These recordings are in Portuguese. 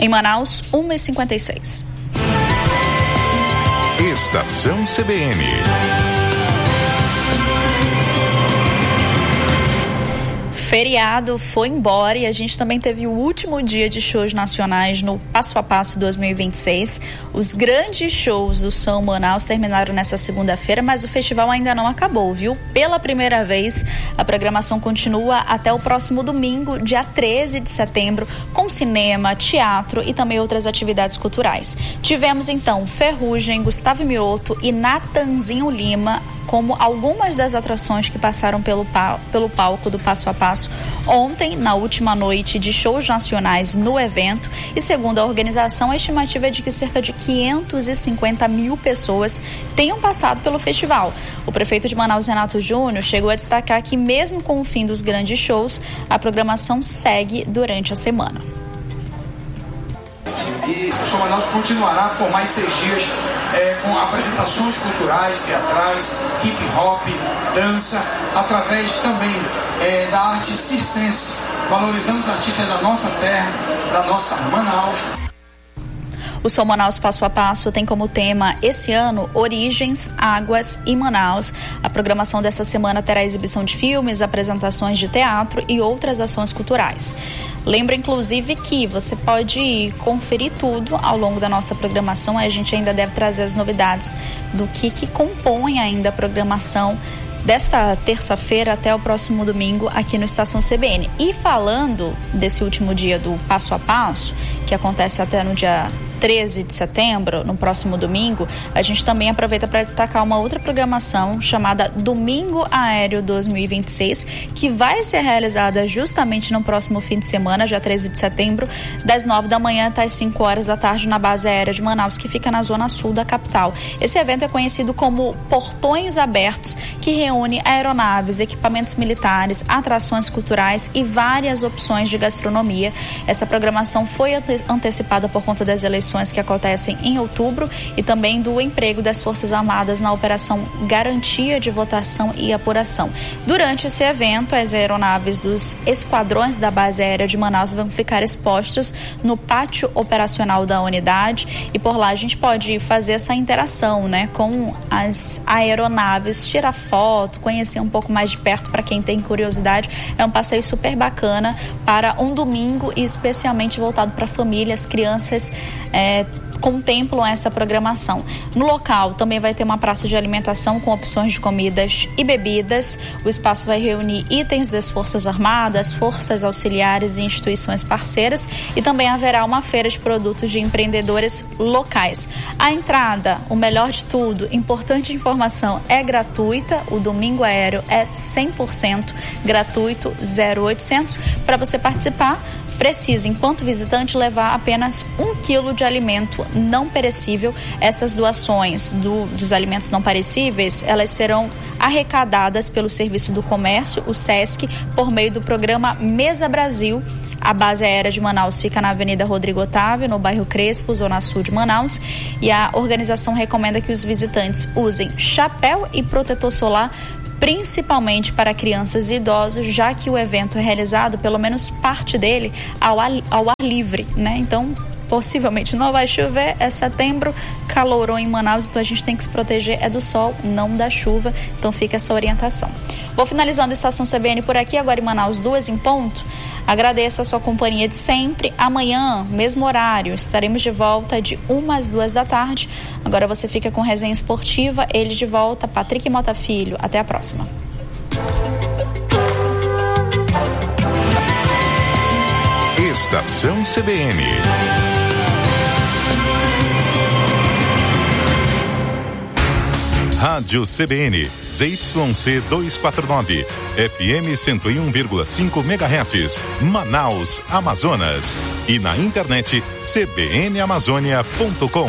Em Manaus, 1h56. Estação CBN. Feriado foi embora e a gente também teve o último dia de shows nacionais no Passo a Passo 2026. Os grandes shows do São Manaus terminaram nessa segunda-feira, mas o festival ainda não acabou, viu? Pela primeira vez, a programação continua até o próximo domingo, dia 13 de setembro, com cinema, teatro e também outras atividades culturais. Tivemos então Ferrugem, Gustavo Mioto e Natanzinho Lima como algumas das atrações que passaram pelo palco do Passo a Passo ontem, na última noite de shows nacionais no evento, e segundo a organização, a estimativa é de que cerca de 550 mil pessoas tenham passado pelo festival. O prefeito de Manaus, Renato Júnior, chegou a destacar que mesmo com o fim dos grandes shows, a programação segue durante a semana. E o São Manaus continuará por mais 6 dias com apresentações culturais, teatrais, hip hop, dança, através também da arte circense. Valorizando os artistas da nossa terra, da nossa Manaus. O São Manaus Passo a Passo tem como tema esse ano Origens, Águas e Manaus. A programação dessa semana terá exibição de filmes, apresentações de teatro e outras ações culturais. Lembra, inclusive, que você pode conferir tudo ao longo da nossa programação. A gente ainda deve trazer as novidades do que compõe ainda a programação dessa terça-feira até o próximo domingo aqui no Estação CBN. E falando desse último dia do Passo a Passo, que acontece até no dia 13 de setembro, no próximo domingo, a gente também aproveita para destacar uma outra programação chamada Domingo Aéreo 2026, que vai ser realizada justamente no próximo fim de semana, dia 13 de setembro, das 9 da manhã até as 5 horas da tarde, na base aérea de Manaus, que fica na zona sul da capital. Esse evento é conhecido como Portões Abertos, que reúne aeronaves, equipamentos militares, atrações culturais e várias opções de gastronomia. Essa programação foi antecipada por conta das eleições que acontecem em outubro e também do emprego das Forças Armadas na Operação Garantia de Votação e Apuração. Durante esse evento, as aeronaves dos esquadrões da base aérea de Manaus vão ficar expostas no pátio operacional da unidade e por lá a gente pode fazer essa interação, né, com as aeronaves, tirar foto, conhecer um pouco mais de perto para quem tem curiosidade. É um passeio super bacana para um domingo e especialmente voltado para famílias, crianças, contemplam essa programação. No local também vai ter uma praça de alimentação com opções de comidas e bebidas. O espaço vai reunir itens das Forças Armadas, forças auxiliares e instituições parceiras, e também haverá uma feira de produtos de empreendedores locais. A entrada, o melhor de tudo, importante informação, é gratuita. O Domingo Aéreo é 100% gratuito, 0800. Para você participar, precisa, enquanto visitante, levar apenas 1 quilo de alimento não perecível. Essas doações dos alimentos não perecíveis, elas serão arrecadadas pelo Serviço do Comércio, o SESC, por meio do programa Mesa Brasil. A base aérea de Manaus fica na Avenida Rodrigo Otávio, no bairro Crespo, zona sul de Manaus, e a organização recomenda que os visitantes usem chapéu e protetor solar, principalmente para crianças e idosos, já que o evento é realizado, pelo menos parte dele, ao ar livre, né? Então, possivelmente não vai chover, é setembro, calorou em Manaus, então a gente tem que se proteger do sol, não da chuva, então fica essa orientação. Vou finalizando a Estação CBN por aqui, agora em Manaus, 2 em ponto. Agradeço a sua companhia de sempre. Amanhã, mesmo horário, estaremos de volta de 1 às 2 da tarde. Agora você fica com Resenha Esportiva, ele de volta, Patrick Mota Filho. Até a próxima. Estação CBN. Rádio CBN, ZYC 249, FM 101,5 MHz, Manaus, Amazonas. E na internet, cbnamazônia.com.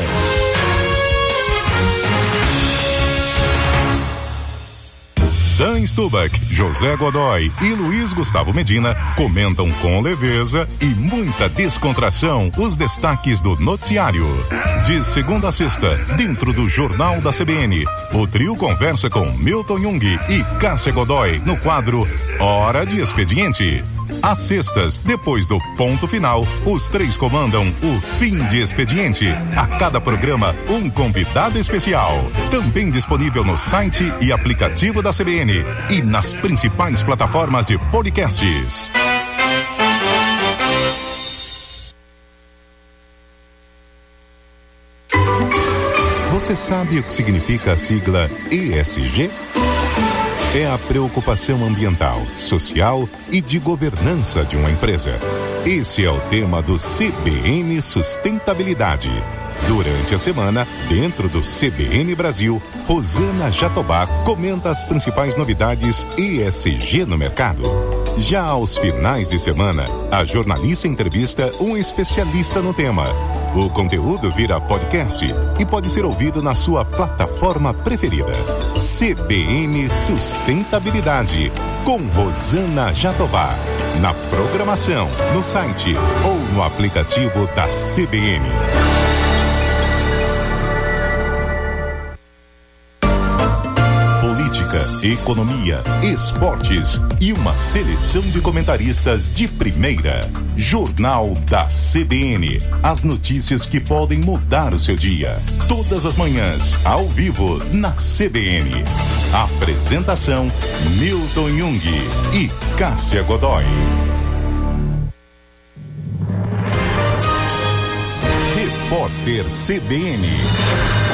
Dan Stubach, José Godoy e Luiz Gustavo Medina comentam com leveza e muita descontração os destaques do noticiário. De segunda a sexta, dentro do Jornal da CBN, o trio conversa com Milton Jung e Cássia Godoy no quadro Hora de Expediente. Às sextas, depois do ponto final, os três comandam o Fim de Expediente. A cada programa, um convidado especial. Também disponível no site e aplicativo da CBN e nas principais plataformas de podcasts. Você sabe o que significa a sigla ESG? É a preocupação ambiental, social e de governança de uma empresa. Esse é o tema do CBN Sustentabilidade. Durante a semana, dentro do CBN Brasil, Rosana Jatobá comenta as principais novidades ESG no mercado. Já aos finais de semana, a jornalista entrevista um especialista no tema. O conteúdo vira podcast e pode ser ouvido na sua plataforma preferida. CBN Sustentabilidade, com Rosana Jatobá. Na programação, no site ou no aplicativo da CBN. Economia, esportes e uma seleção de comentaristas de primeira. Jornal da CBN. As notícias que podem mudar o seu dia. Todas as manhãs, ao vivo, na CBN. Apresentação: Milton Jung e Cássia Godoy. Repórter CBN.